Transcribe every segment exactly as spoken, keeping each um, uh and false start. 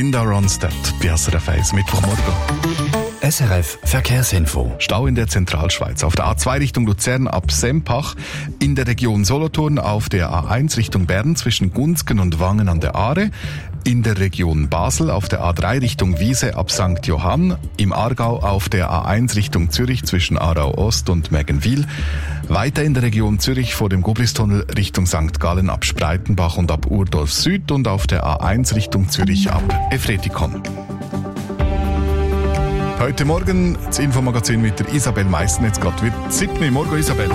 Linda Ronstadt, bei S R F eins, Mittwochmorgen. S R F Verkehrsinfo. Stau in der Zentralschweiz. Auf der A zwei Richtung Luzern ab Sempach, in der Region Solothurn auf der A eins Richtung Bern zwischen Gunzgen und Wangen an der Aare, in der Region Basel auf der A drei Richtung Wiese ab Sankt Johann, im Aargau auf der A eins Richtung Zürich zwischen Aarau Ost und Mägenwil, weiter in der Region Zürich vor dem Goblistunnel Richtung Sankt Gallen ab Spreitenbach und ab Urdorf Süd und auf der A eins Richtung Zürich ab Efretikon. Heute Morgen das Infomagazin mit der Isabel Meissen. Jetzt gerade wird sieben Uhr. Morgen, Isabel.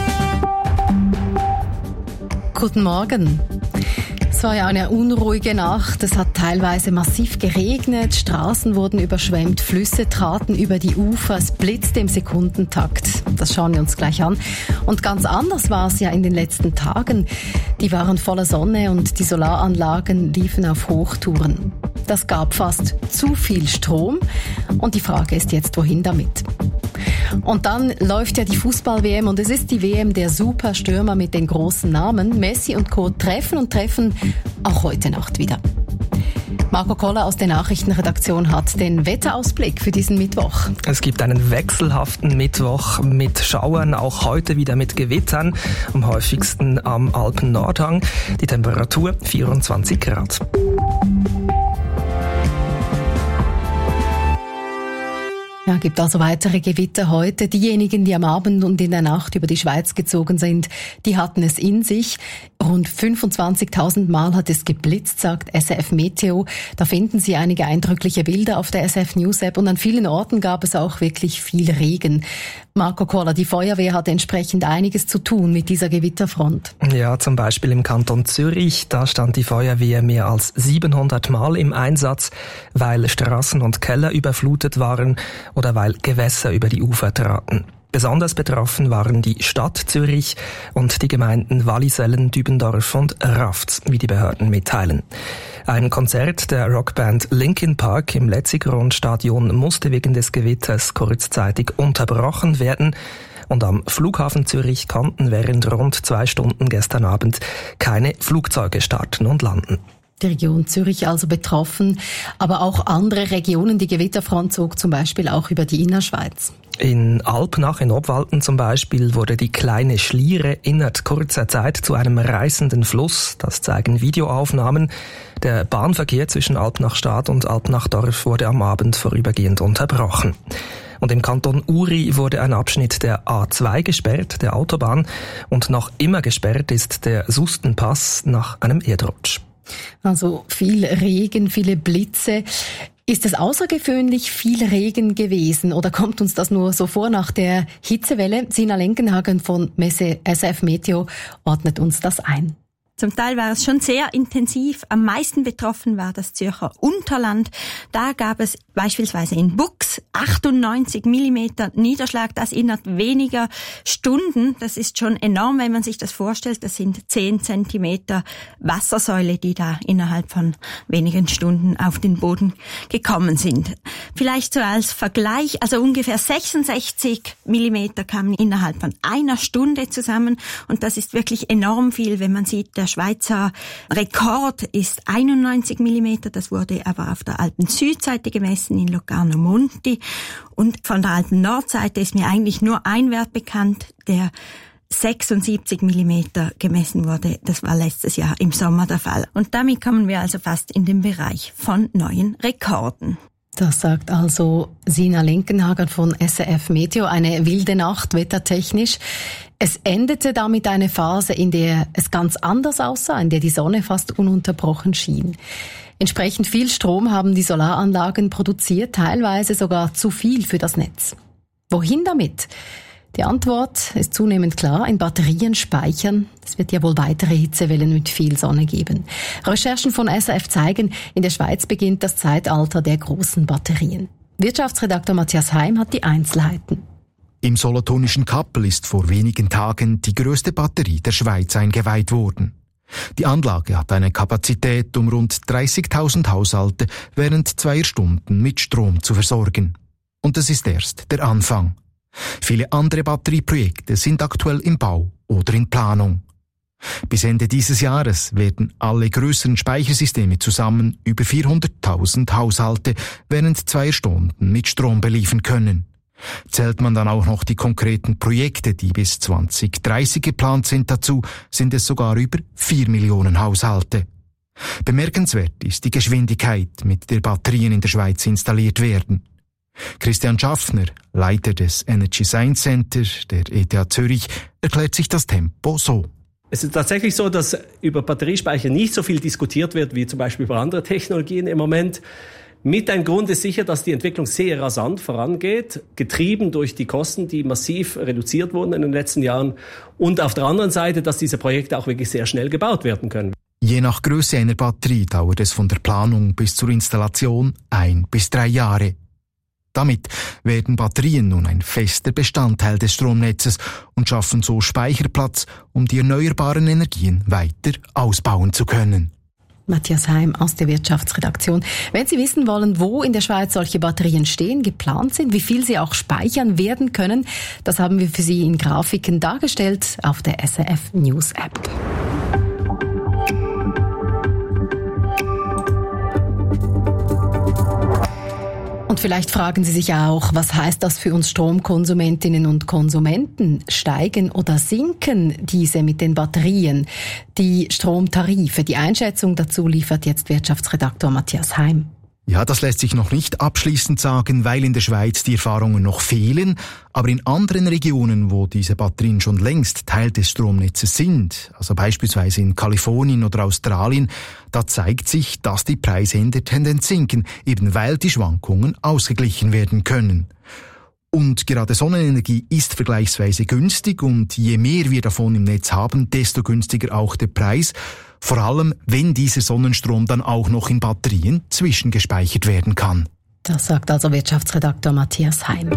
Guten Morgen. Es war ja eine unruhige Nacht. Es hat teilweise massiv geregnet, Straßen wurden überschwemmt, Flüsse traten über die Ufer, es blitzte im Sekundentakt. Das schauen wir uns gleich an. Und ganz anders war es ja in den letzten Tagen. Die waren voller Sonne und die Solaranlagen liefen auf Hochtouren. Das gab fast zu viel Strom und die Frage ist jetzt, wohin damit? Und dann läuft ja die Fußball-W M und es ist die W M der Superstürmer mit den großen Namen. Messi und Co. treffen und treffen auch heute Nacht wieder. Marco Koller aus der Nachrichtenredaktion hat den Wetterausblick für diesen Mittwoch. Es gibt einen wechselhaften Mittwoch mit Schauern, auch heute wieder mit Gewittern, am häufigsten am Alpen-Nordhang. Die Temperatur vierundzwanzig Grad. Ja, gibt also weitere Gewitter heute. Diejenigen, die am Abend und in der Nacht über die Schweiz gezogen sind, die hatten es in sich. Rund fünfundzwanzigtausend Mal hat es geblitzt, sagt S R F Meteo. Da finden Sie einige eindrückliche Bilder auf der S R F News App und an vielen Orten gab es auch wirklich viel Regen. Marco Koller, die Feuerwehr hatte entsprechend einiges zu tun mit dieser Gewitterfront. Ja, zum Beispiel im Kanton Zürich, da stand die Feuerwehr mehr als siebenhundert Mal im Einsatz, weil Straßen und Keller überflutet waren oder weil Gewässer über die Ufer traten. Besonders betroffen waren die Stadt Zürich und die Gemeinden Wallisellen, Dübendorf und Rafts, wie die Behörden mitteilen. Ein Konzert der Rockband Linkin Park im Letzigrund-Stadion musste wegen des Gewitters kurzzeitig unterbrochen werden. Und am Flughafen Zürich konnten während rund zwei Stunden gestern Abend keine Flugzeuge starten und landen. Die Region Zürich also betroffen, aber auch andere Regionen. Die Gewitterfront zog zum Beispiel auch über die Innerschweiz. In Alpnach in Obwalden zum Beispiel wurde die kleine Schliere innerhalb kurzer Zeit zu einem reißenden Fluss. Das zeigen Videoaufnahmen. Der Bahnverkehr zwischen Alpnach-Stadt und Alpnach-Dorf wurde am Abend vorübergehend unterbrochen. Und im Kanton Uri wurde ein Abschnitt der A zwei gesperrt, der Autobahn. Und noch immer gesperrt ist der Sustenpass nach einem Erdrutsch. Also viel Regen, viele Blitze. Ist es außergewöhnlich viel Regen gewesen oder kommt uns das nur so vor nach der Hitzewelle? Sina Lenkenhagen von Messe S R F Meteo ordnet uns das ein. Zum Teil war es schon sehr intensiv. Am meisten betroffen war das Zürcher Unterland. Da gab es beispielsweise in Bux achtundneunzig Millimeter Niederschlag, das innerhalb weniger Stunden. Das ist schon enorm, wenn man sich das vorstellt. Das sind zehn Zentimeter Wassersäule, die da innerhalb von wenigen Stunden auf den Boden gekommen sind. Vielleicht so als Vergleich, also ungefähr sechsundsechzig Millimeter kamen innerhalb von einer Stunde zusammen. Und das ist wirklich enorm viel, wenn man sieht, der Schweizer Rekord ist einundneunzig Millimeter, das wurde aber auf der Alpen-Südseite gemessen in Locarno Monti. Und von der Alpen-Nordseite ist mir eigentlich nur ein Wert bekannt, der sechsundsiebzig Millimeter gemessen wurde. Das war letztes Jahr im Sommer der Fall. Und damit kommen wir also fast in den Bereich von neuen Rekorden. Das sagt also Sina Lenkenhagen von S R F Meteo. Eine wilde Nacht, wettertechnisch. Es endete damit eine Phase, in der es ganz anders aussah, in der die Sonne fast ununterbrochen schien. Entsprechend viel Strom haben die Solaranlagen produziert, teilweise sogar zu viel für das Netz. Wohin damit? Die Antwort ist zunehmend klar, in Batterien speichern. Es wird ja wohl weitere Hitzewellen mit viel Sonne geben. Recherchen von S R F zeigen, in der Schweiz beginnt das Zeitalter der großen Batterien. Wirtschaftsredakteur Matthias Heim hat die Einzelheiten. Im solothurnischen Kappel ist vor wenigen Tagen die grösste Batterie der Schweiz eingeweiht worden. Die Anlage hat eine Kapazität, um rund dreißigtausend Haushalte während zweier Stunden mit Strom zu versorgen. Und das ist erst der Anfang. Viele andere Batterieprojekte sind aktuell im Bau oder in Planung. Bis Ende dieses Jahres werden alle größeren Speichersysteme zusammen über vierhunderttausend Haushalte während zwei Stunden mit Strom beliefern können. Zählt man dann auch noch die konkreten Projekte, die bis zwanzig dreißig geplant sind dazu, sind es sogar über vier Millionen Haushalte. Bemerkenswert ist die Geschwindigkeit, mit der Batterien in der Schweiz installiert werden. Christian Schaffner, Leiter des Energy Science Center der E T H Zürich, erklärt sich das Tempo so. Es ist tatsächlich so, dass über Batteriespeicher nicht so viel diskutiert wird, wie zum Beispiel über andere Technologien im Moment. Mit ein Grund ist sicher, dass die Entwicklung sehr rasant vorangeht, getrieben durch die Kosten, die massiv reduziert wurden in den letzten Jahren. Und auf der anderen Seite, dass diese Projekte auch wirklich sehr schnell gebaut werden können. Je nach Größe einer Batterie dauert es von der Planung bis zur Installation ein bis drei Jahre. Damit werden Batterien nun ein fester Bestandteil des Stromnetzes und schaffen so Speicherplatz, um die erneuerbaren Energien weiter ausbauen zu können. Matthias Heim aus der Wirtschaftsredaktion. Wenn Sie wissen wollen, wo in der Schweiz solche Batterien stehen, geplant sind, wie viel sie auch speichern werden können, das haben wir für Sie in Grafiken dargestellt auf der S R F News App. Und vielleicht fragen Sie sich auch, was heißt das für uns Stromkonsumentinnen und Konsumenten? Steigen oder sinken diese mit den Batterien? Die Stromtarife, die Einschätzung dazu liefert jetzt Wirtschaftsredaktor Matthias Heim. Ja, das lässt sich noch nicht abschließend sagen, weil in der Schweiz die Erfahrungen noch fehlen. Aber in anderen Regionen, wo diese Batterien schon längst Teil des Stromnetzes sind, also beispielsweise in Kalifornien oder Australien, da zeigt sich, dass die Preise in der Tendenz sinken, eben weil die Schwankungen ausgeglichen werden können. Und gerade Sonnenenergie ist vergleichsweise günstig und je mehr wir davon im Netz haben, desto günstiger auch der Preis. Vor allem, wenn dieser Sonnenstrom dann auch noch in Batterien zwischengespeichert werden kann. Das sagt also Wirtschaftsredaktor Matthias Heim.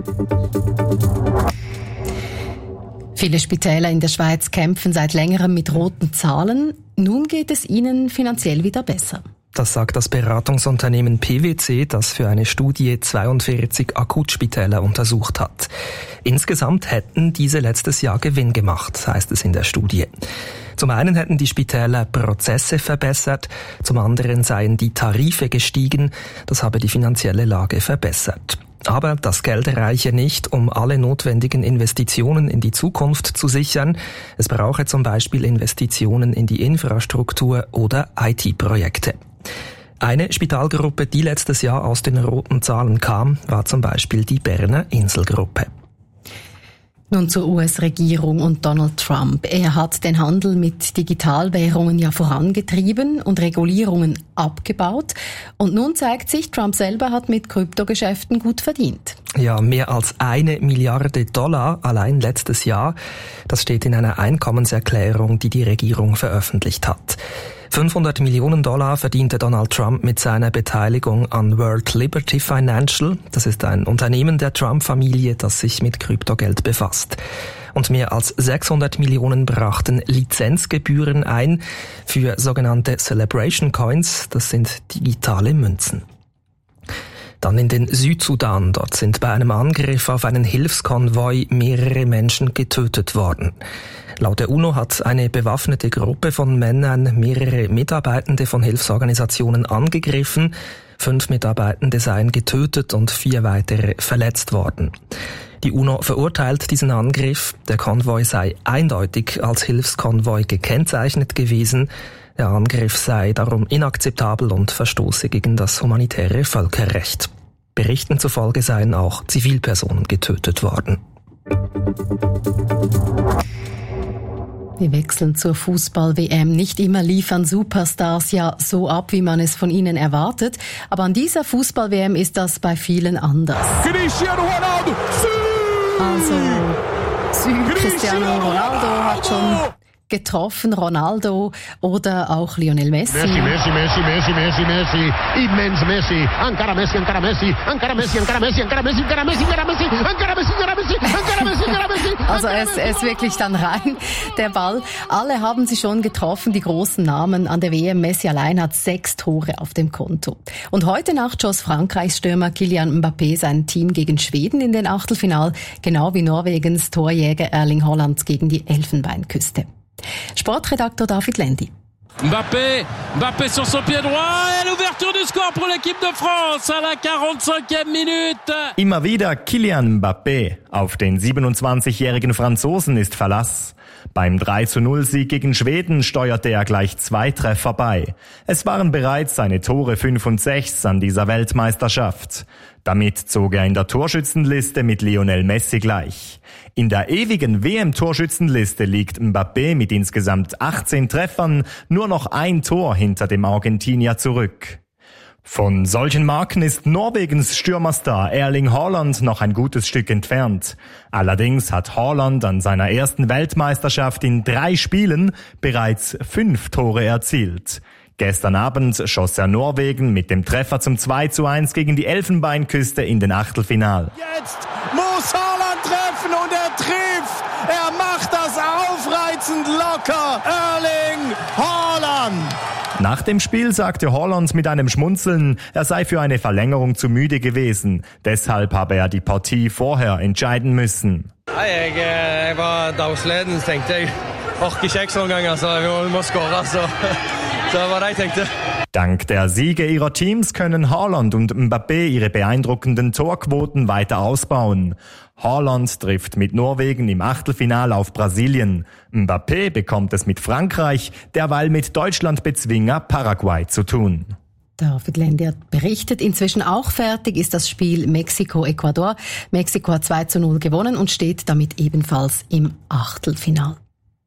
Viele Spitäler in der Schweiz kämpfen seit längerem mit roten Zahlen. Nun geht es ihnen finanziell wieder besser. Das sagt das Beratungsunternehmen P W C, das für eine Studie zweiundvierzig Akutspitäler untersucht hat. Insgesamt hätten diese letztes Jahr Gewinn gemacht, heißt es in der Studie. Zum einen hätten die Spitäler Prozesse verbessert, zum anderen seien die Tarife gestiegen, das habe die finanzielle Lage verbessert. Aber das Geld reiche nicht, um alle notwendigen Investitionen in die Zukunft zu sichern. Es brauche zum Beispiel Investitionen in die Infrastruktur oder I T-Projekte. Eine Spitalgruppe, die letztes Jahr aus den roten Zahlen kam, war zum Beispiel die Berner Inselgruppe. Nun zur U S-Regierung und Donald Trump. Er hat den Handel mit Digitalwährungen ja vorangetrieben und Regulierungen abgebaut. Und nun zeigt sich, Trump selber hat mit Kryptogeschäften gut verdient. Ja, mehr als eine Milliarde Dollar allein letztes Jahr. Das steht in einer Einkommenserklärung, die die Regierung veröffentlicht hat. fünfhundert Millionen Dollar verdiente Donald Trump mit seiner Beteiligung an World Liberty Financial. Das ist ein Unternehmen der Trump-Familie, das sich mit Kryptogeld befasst. Und mehr als sechshundert Millionen brachten Lizenzgebühren ein für sogenannte Celebration Coins. Das sind digitale Münzen. Dann in den Südsudan. Dort sind bei einem Angriff auf einen Hilfskonvoi mehrere Menschen getötet worden. Laut der UNO hat eine bewaffnete Gruppe von Männern mehrere Mitarbeitende von Hilfsorganisationen angegriffen. Fünf Mitarbeitende seien getötet und vier weitere verletzt worden. Die UNO verurteilt diesen Angriff. Der Konvoi sei eindeutig als Hilfskonvoi gekennzeichnet gewesen. Der Angriff sei darum inakzeptabel und verstoße gegen das humanitäre Völkerrecht. Berichten zufolge seien auch Zivilpersonen getötet worden. Wir wechseln zur Fußball-W M. Nicht immer liefern Superstars ja so ab, wie man es von ihnen erwartet. Aber an dieser Fußball-W M ist das bei vielen anders. Cristiano Ronaldo! Also, Cristiano Ronaldo hat schon getroffen, Ronaldo oder auch Lionel Messi. Messi, Messi, Messi, Messi, Messi, Messi, immens Messi, ancora Messi, ancora Messi, ancora Messi, ancora Messi, ancora Messi, ancora Messi, ancora Messi, ancora Messi, ancora Messi, ancora Messi, ancora Messi. Also es, es wirklich dann rein, der Ball. Alle haben sie schon getroffen, die großen Namen an der W M. Messi allein hat sechs Tore auf dem Konto. Und heute Nacht schoss Frankreichs Stürmer Kylian Mbappé sein Team gegen Schweden in den Achtelfinal, genau wie Norwegens Torjäger Erling Haaland gegen die Elfenbeinküste. Sportredakteur David Lendi. Mbappé, Mbappé sur son pied droit et l'ouverture du score pour l'équipe de France à la quarante-cinquième Minute. Immer wieder Kylian Mbappé. Auf den siebenundzwanzigjährigen Franzosen ist Verlass. Beim drei zu null Sieg gegen Schweden steuerte er gleich zwei Treffer bei. Es waren bereits seine Tore fünf und sechs an dieser Weltmeisterschaft. Damit zog er in der Torschützenliste mit Lionel Messi gleich. In der ewigen W M-Torschützenliste liegt Mbappé mit insgesamt achtzehn Treffern nur noch ein Tor hinter dem Argentinier zurück. Von solchen Marken ist Norwegens Stürmerstar Erling Haaland noch ein gutes Stück entfernt. Allerdings hat Haaland an seiner ersten Weltmeisterschaft in drei Spielen bereits fünf Tore erzielt. Gestern Abend schoss er Norwegen mit dem Treffer zum zwei zu eins gegen die Elfenbeinküste in den Achtelfinal. Jetzt muss Haaland treffen und er trifft. Er macht das aufreizend locker. Erling Haaland. Nach dem Spiel sagte Haaland mit einem Schmunzeln, er sei für eine Verlängerung zu müde gewesen. Deshalb habe er die Partie vorher entscheiden müssen. Jeg, jeg var dagsleden, tenkte jeg. Orker ikke ekstra omgang, altså. Vi må skåre, så. Så var det jeg tenkte. Dank der Siege ihrer Teams können Haaland und Mbappé ihre beeindruckenden Torquoten weiter ausbauen. Haaland trifft mit Norwegen im Achtelfinale auf Brasilien. Mbappé bekommt es mit Frankreich, derweil mit Deutschland-Bezwinger Paraguay zu tun. David Lendi hat berichtet, inzwischen auch fertig ist das Spiel Mexiko-Ecuador. Mexiko hat zwei zu null gewonnen und steht damit ebenfalls im Achtelfinale.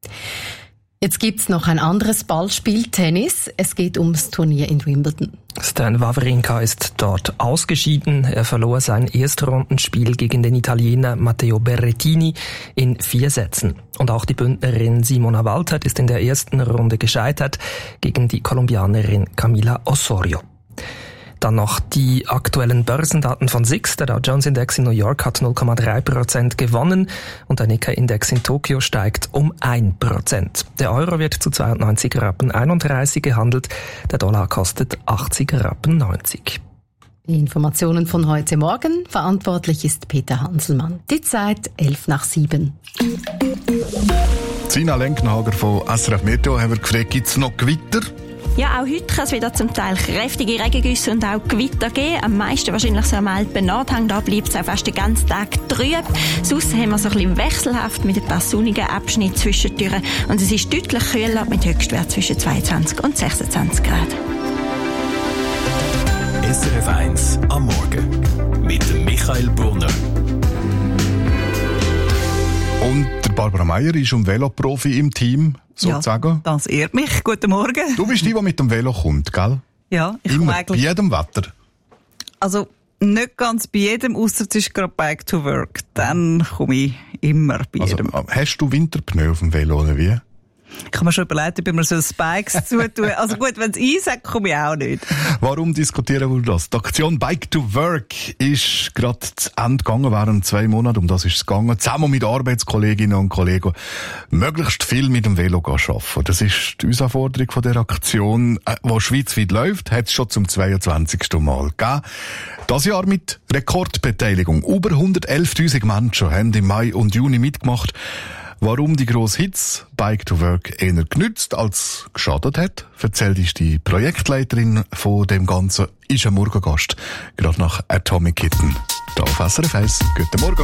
Jetzt gibt's noch ein anderes Ballspiel, Tennis. Es geht ums Turnier in Wimbledon. Stan Wawrinka ist dort ausgeschieden. Er verlor sein Erstrundenspiel gegen den Italiener Matteo Berrettini in vier Sätzen. Und auch die Bündnerin Simona Waltert ist in der ersten Runde gescheitert gegen die Kolumbianerin Camila Osorio. Dann noch die aktuellen Börsendaten von S I X. Der Dow Jones Index in New York hat null Komma drei Prozent gewonnen und der Nikkei Index in Tokio steigt um ein Prozent. Der Euro wird zu zweiundneunzig Rappen einunddreißig gehandelt, der Dollar kostet achtzig Rappen neunzig. Die Informationen von heute Morgen. Verantwortlich ist Peter Hanselmann. Die Zeit elf nach sieben. Sina Lenkenhager von S R F Meteo haben wir gefragt, gibt es noch Gewitter? Ja, auch heute kann es wieder zum Teil kräftige Regengüsse und auch Gewitter geben. Am meisten wahrscheinlich so am Alpen-Nordhang. Da bleibt es auch fast den ganzen Tag trüb. Sonst haben wir so ein bisschen wechselhaft mit ein paar sonnigen Abschnitten zwischendurch. Und es ist deutlich kühler mit Höchstwert zwischen zweiundzwanzig und sechsundzwanzig Grad. S R F eins am Morgen mit Michael Brunner. Und der Barbara Meier ist ein Veloprofi im Team, sozusagen. Ja, das ehrt mich. Guten Morgen. Du bist die, die mit dem Velo kommt, gell? Ja, ich Immer, komme eigentlich... bei jedem Wetter? Also, nicht ganz bei jedem, ausser es ist gerade Back to Work. Dann komme ich immer bei also, jedem. Hast du Winterpneu auf dem Velo, oder wie? Ich habe mir schon überlegt, ob ich mir so Spikes zutun. Also gut, wenn es einsagt, komme ich auch nicht. Warum diskutieren wir das? Die Aktion Bike to Work ist gerade zu Ende gegangen, während zwei Monaten, um das ist es gegangen, zusammen mit Arbeitskolleginnen und Kollegen möglichst viel mit dem Velo arbeiten. Das ist die Herausforderung von der Aktion, die schweizweit läuft, hat es schon zum zweiundzwanzigsten Mal gegeben. Das Jahr mit Rekordbeteiligung. Über hundertelftausend Menschen haben im Mai und Juni mitgemacht. Warum die grosse Hits Bike to Work eher genützt als geschadet hat, erzählt ist die Projektleiterin von dem Ganzen, ist ein Morgengast, gerade nach Atomic Kitten. Da auf S R F eins. Guten Morgen.